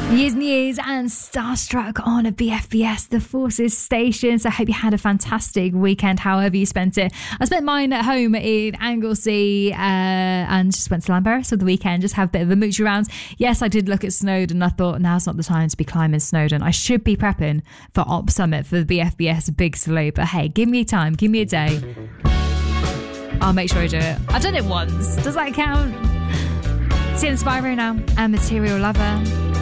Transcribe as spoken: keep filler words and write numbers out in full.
Years and Years and Starstruck on a B F B S, the Forces station. So I hope you had a fantastic weekend, however you spent it. I spent mine at home in Anglesey uh, and just went to Llanberis for the weekend, just have a bit of a mooch around. Yes, I did look at Snowdon. I thought now's not the time to be climbing Snowdon. I should be prepping for Op Summit for the B F B S Big Salute. But hey, give me time, give me a day. I'll make sure I do it. I've done it once. Does that count? See Inspiro now and Material Lover.